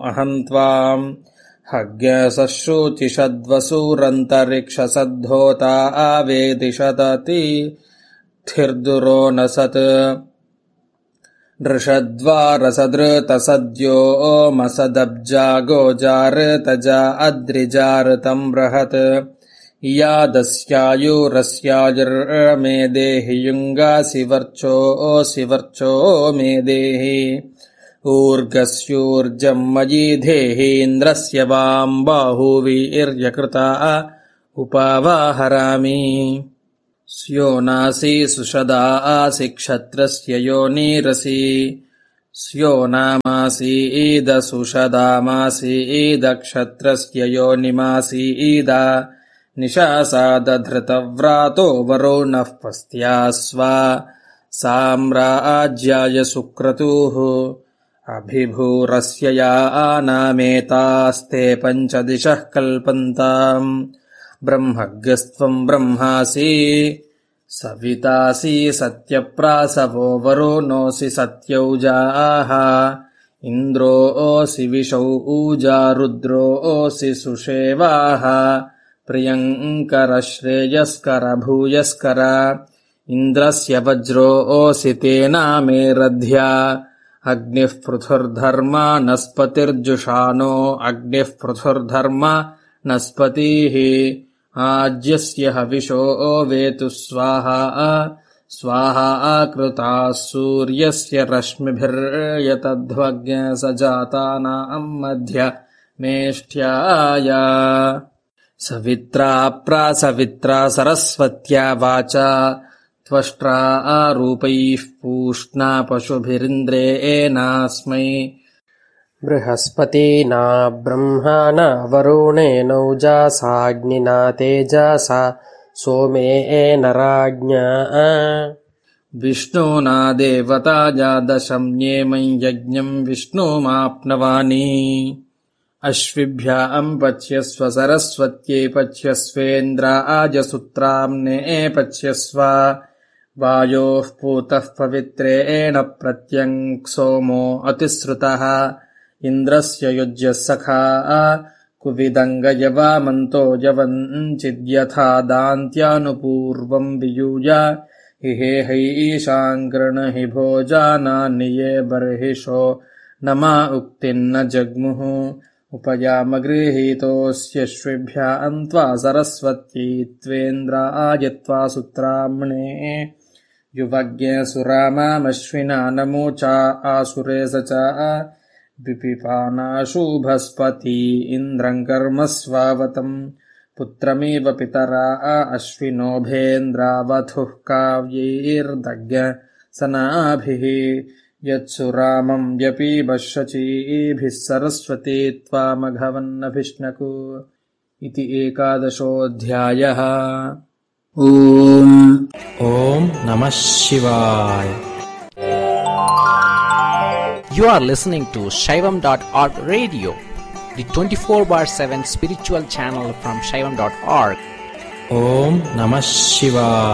अहं त्वाम् हव्यसश्रुतिषद्वसुरन्तरिक्षसद्धोता आवेदिषदति थिर्दुरो न सत् नृषद्वारसदृतसद्यो मसदब्जा गोजारतजा अद्रिजारतं बृहत् यादस्यायुरस्यायुर्मे देहि युङ्गासि वर्चो मे देहि ऊर्गस्यूर्जं मयि धेहीन्द्रस्य वां बाहुवीर्यकृता उपावाहरामि स्यो नासि सुषदा आसि क्षत्रस्य योनिरसि स्यो नामासीदसुषदामासीद क्षत्रस्य योनिमासीद निशासादधृतव्रातो वरुणः पस्त्यास्वा साम्राज्याय सुक्रतुः अभिभूरस्य या नामेतास्ते पञ्चदिशः कल्पन्ताम् ब्रह्मज्ञस्त्वम् ब्रह्मासि सवितासि सत्यप्रासवो वरुणोऽसि सत्यौजाः इन्द्रोऽसि विशौजा रुद्रोऽसि सुषेवाः प्रियङ्कर श्रेयस्कर भूयस्कर इन्द्रस्य वज्रोऽसि तेनामेरध्या अग्निः पृथुर्धर्मा नस्पतिर्जुषानो अग्निः पृथुर्धर्मा नस्पतिः आज्यस्य हविषो वेतु स्वाहा स्वाहा कृताः सूर्यस्य रश्मिभिर्यतध्वज्ञ सजातानां मध्य मेष्ठ्याय सवित्रा प्रासवित्रा सरस्वत्या वाचा त्वष्ट्रा रूपैः पूष्णा पशुभिरिन्द्रेणास्मै बृहस्पतिना ब्रह्मणा वरुणेनौजासाग्निना तेजसा सोमेन राज्ञा विष्णुना देवताया दशम्येमं यज्ञं विष्णुमाप्नवानि अश्विभ्यां पच्यस्व सरस्वत्यै पच्यस्वेन्द्राजसूत्राम्ने पच्यस्व वायोः पूतः पवित्रेण प्रत्यङ् सोमो अतिसृतः इन्द्रस्य युज्यः सखा कुविदङ्गयवामन्तो यवञ्चिद्यथा दान्त्यानुपूर्वम् वियूय इहेहैषाम् गृह्णहि भोजानानि ये बर्हिषो नमा उक्तिर्न जग्मुः उपयामगृहीतोऽस्यश्विभ्याम् त्वा सरस्वत्यै त्वेन्द्रायत्वा सूत्राम्णे युवज्ञ सुरामामश्विना नमोचा आसुरे स च विपिपानाशुभस्पति इन्द्रं कर्म स्वावतम् पुत्रमिव पितरा अश्विनोभेन्द्रावथुः काव्यैर्दग्ध सनाभिः यत्सुरामं व्यपीबशचीभिः सरस्वती त्वामघवन्नभिष्णकु इति 11ोऽध्यायः। ॐ नमः शिवाय। You are listening to Shaivam.org radio, the 24/7 spiritual channel from Shaivam.org. Om Namah Shivaya.